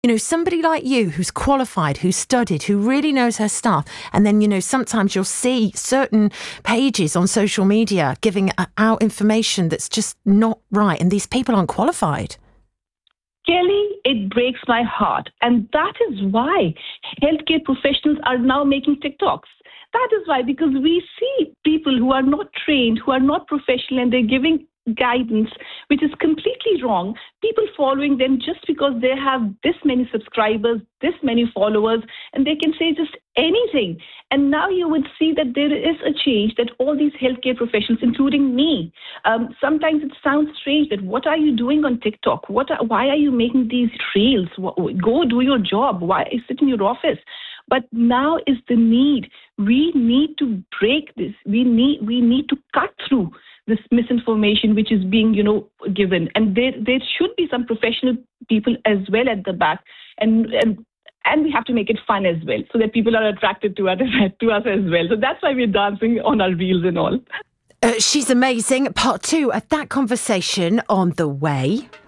Somebody like you who's qualified, who's studied, who really knows her stuff. And then, sometimes you'll see certain pages on social media giving out information that's just not right. And these people aren't qualified. Kelly, it breaks my heart. And that is why healthcare professionals are now making TikToks. That is why, because we see people who are not trained, who are not professional, and they're giving guidance which is completely wrong, people following them just because they have this many subscribers, this many followers, and they can say just anything. And now you would see that there is a change, that all these healthcare professionals, including me, sometimes it sounds strange that what are you doing on TikTok? Why are you making these reels? Go do your job. Why sit in your office? But now is the need. We need to break this. We need to cut through this misinformation which is being, given. And there should be some professional people as well at the back. And we have to make it fun as well, so that people are attracted to us as well. So that's why we're dancing on our reels and all. She's amazing. Part 2 of that conversation on the way.